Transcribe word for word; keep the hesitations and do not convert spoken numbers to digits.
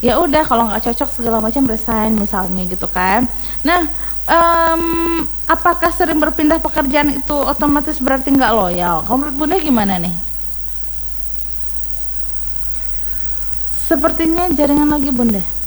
ya udah kalau nggak cocok segala macam resign misalnya gitu kan. Nah, um, apakah sering berpindah pekerjaan itu otomatis berarti nggak loyal? Kalau menurut Bunda gimana nih? Sepertinya jaringan lagi Bunda.